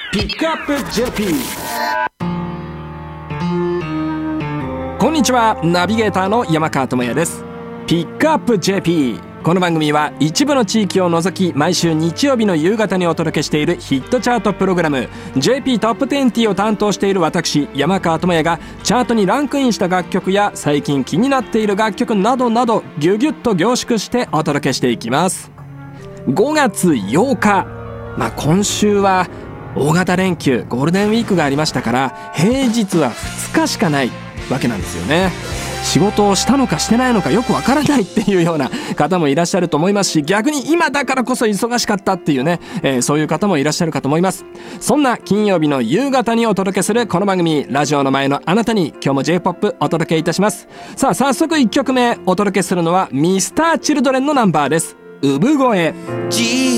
ピックアップ JP。 こんにちは、ナビゲーターの山川智也です。ピックアップ JP、 この番組は一部の地域を除き毎週日曜日の夕方にお届けしているヒットチャートプログラム JP トップ20を担当している私山川智也がチャートにランクインした楽曲や最近気になっている楽曲などなどギュギュッと凝縮してお届けしていきます。5月8日、今週は大型連休ゴールデンウィークがありましたから、平日は2日しかないわけなんですよね。仕事をしたのかしてないのかよくわからないっていうような方もいらっしゃると思いますし、逆に今だからこそ忙しかったっていうね、そういう方もいらっしゃるかと思います。そんな金曜日の夕方にお届けするこの番組、ラジオの前のあなたに今日も J-POP お届けいたします。さあ早速1曲目お届けするのは Mr.Children のナンバーです。産声。